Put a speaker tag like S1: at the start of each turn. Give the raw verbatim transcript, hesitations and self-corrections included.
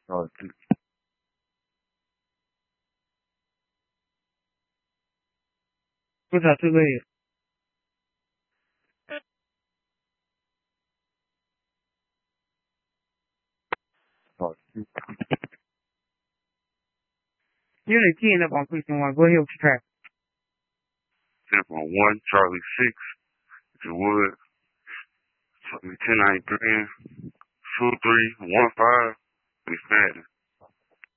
S1: Charlie two.
S2: What's that too late?
S1: Charlie two.
S2: You're the keying up on precinct one. Go ahead with your track.
S1: ten point one, Charlie six, if you would. ten ninety-three, two three, one five, and it's Madden.